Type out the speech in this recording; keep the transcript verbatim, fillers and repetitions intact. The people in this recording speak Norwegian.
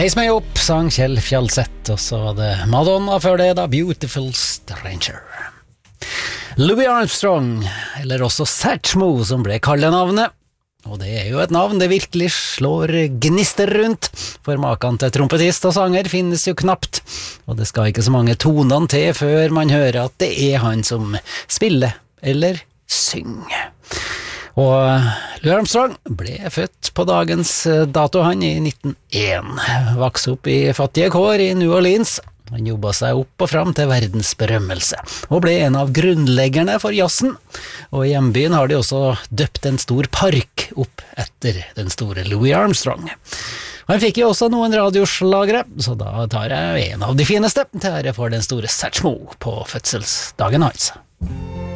Reis meg opp, sang Kjell Fjalseth, og så var det Madonna før det da, Beautiful Stranger. Louis Armstrong, eller også Satchmo, som ble kallenavnet. Og det er jo et navn det virkelig slår gnister rundt, for maken til trompetist og sanger finnes jo knapt, og det skal ikke så mange tonene til før man hører at det er han som spiller eller synger. Og Louis Armstrong ble født på dagens dato han i nitten én, vokste opp i fattige kår i New Orleans. Han jobbet seg opp og fram til verdens berømmelse, og ble en av grunnleggerne for jazzen. Og i hjembyen har de også døpt en stor park opp etter den store Louis Armstrong. Han fikk jo også noen radioslagere, så da tar jeg en av de fineste til ære for den store Satchmo på fødselsdagen hans.